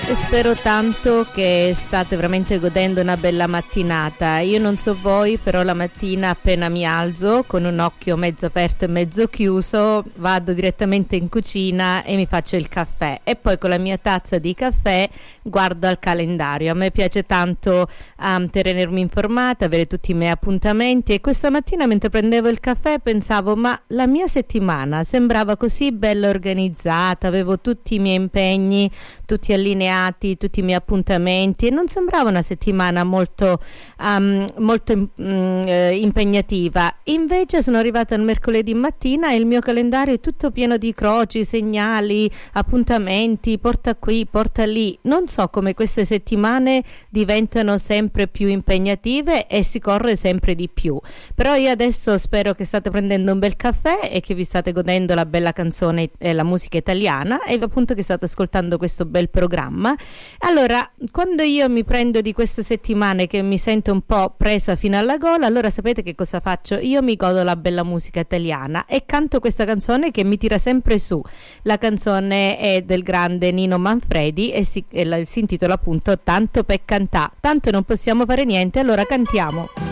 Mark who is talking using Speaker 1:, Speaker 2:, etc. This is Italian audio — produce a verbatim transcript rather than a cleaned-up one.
Speaker 1: E spero tanto che state veramente godendo una bella mattinata. Io non so voi, però la mattina appena mi alzo con un occhio mezzo aperto e mezzo chiuso vado direttamente in cucina e mi faccio il caffè e poi con la mia tazza di caffè guardo al calendario. A me piace tanto um, tenermi informata, avere tutti i miei appuntamenti, e questa mattina mentre prendevo il caffè pensavo: ma la mia settimana sembrava così bella organizzata, avevo tutti i miei impegni tutti allineati, tutti i miei appuntamenti, e non sembrava una settimana molto um, molto um, eh, impegnativa. Invece sono arrivata il mercoledì mattina e il mio calendario è tutto pieno di croci, segnali, appuntamenti, porta qui, porta lì. Non so come queste settimane diventano sempre più impegnative e si corre sempre di più, però io adesso spero che state prendendo un bel caffè e che vi state godendo la bella canzone e la musica italiana, e appunto che state ascoltando questo bel programma. Allora, quando io mi prendo di queste settimane che mi sento un po' presa fino alla gola, allora sapete che cosa faccio? Io mi godo la bella musica italiana e canto questa canzone che mi tira sempre su. La canzone è del grande Nino Manfredi e si, e la, si intitola appunto Tanto per cantà. Tanto non possiamo fare niente, allora cantiamo.